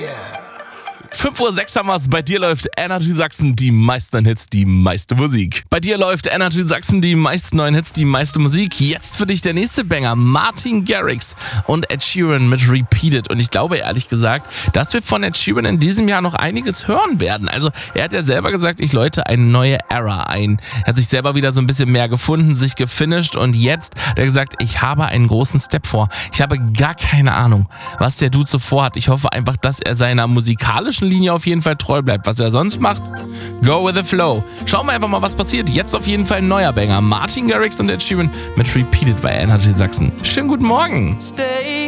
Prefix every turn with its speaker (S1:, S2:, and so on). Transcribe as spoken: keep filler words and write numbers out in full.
S1: fünf Uhr sechs haben wir's. Bei dir läuft Energy Sachsen, die meisten Hits, die meiste Musik. Bei dir läuft Energy Sachsen, die meisten neuen Hits, die meiste Musik. Jetzt für dich der nächste Banger. Martin Garrix und Ed Sheeran mit Repeated. Und ich glaube ehrlich gesagt, dass wir von Ed Sheeran in diesem Jahr noch einiges hören werden. Also er hat ja selber gesagt, ich läute eine neue Era ein. Er hat sich selber wieder so ein bisschen mehr gefunden, sich gefinisht und jetzt hat er gesagt, ich habe einen großen Step vor. Ich habe gar keine Ahnung, was der Dude so vorhat. Ich hoffe einfach, dass er seiner musikalischen Linie auf jeden Fall treu bleibt. Was er sonst macht, go with the flow. Schauen wir einfach mal, was passiert. Jetzt auf jeden Fall ein neuer Banger. Martin Garrix und Ed Sheeran mit Repeated bei Energy Sachsen. Schönen guten Morgen.
S2: Stay